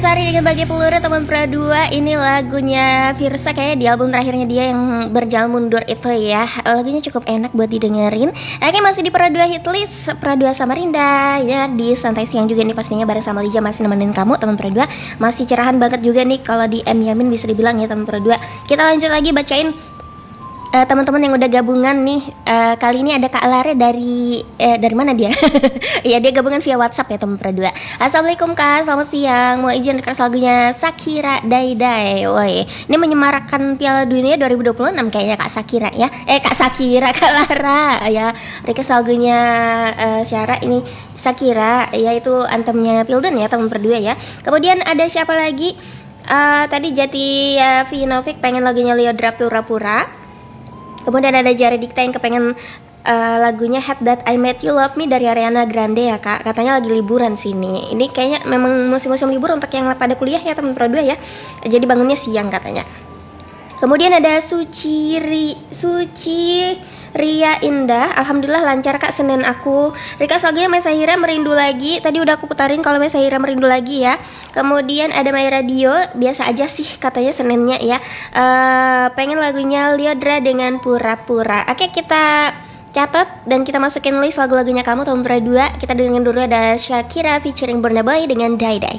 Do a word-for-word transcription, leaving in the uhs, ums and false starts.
Sari dengan Bagai Peluru teman Pro dua. Ini lagunya Virsa kayak di album terakhirnya dia yang Berjalan Mundur itu ya. Lagunya cukup enak buat didengerin. Oke, masih di Pro dua Hitlist, Pro dua Samarinda ya, di santai siang juga nih pastinya bareng sama Lija masih nemenin kamu teman Pro dua. Masih cerahan banget juga nih kalau di M Yamin bisa dibilang ya teman Pro dua. Kita lanjut lagi bacain Uh, teman-teman yang udah gabungan nih. Uh, kali ini ada Kak Lare dari eh, dari mana dia? Ya dia gabungan via WhatsApp ya teman Pro dua. Assalamualaikum Kak, selamat siang. Mau izin request lagunya Shakira Dai Dai. Woi, ini menyemarakkan Piala Dunia dua ribu dua puluh enam kayaknya Kak Shakira ya. Eh Kak Shakira, Kak Lara ya. Request lagunya uh, Syara ini Shakira, yaitu antemnya Pilden ya teman Pro dua ya. Kemudian ada siapa lagi? Uh, tadi Jati ya, Vinovic pengen lagunya Leodra Pura-Pura. Kemudian ada Jari Dikta yang kepengen uh, lagunya Had That I Met You Love Me dari Ariana Grande ya kak. Katanya lagi liburan sini. Ini kayaknya memang musim-musim libur untuk yang pada kuliah ya teman Pro dua ya. Jadi bangunnya siang katanya. Kemudian ada Suci Ri, Suci Ria Indah. Alhamdulillah lancar kak Senin aku. Rika lagunya Mesahira Merindu Lagi. Tadi udah aku putarin kalau Mesahira Merindu Lagi ya. Kemudian ada My Radio. Biasa aja sih katanya Seninnya ya. uh, Pengen lagunya Liodra dengan Pura-Pura. Oke, kita catat dan kita masukin list lagu-lagunya kamu teman Pro dua. Kita dengerin dulu ada Shakira featuring Burna Boy dengan Dai Dai.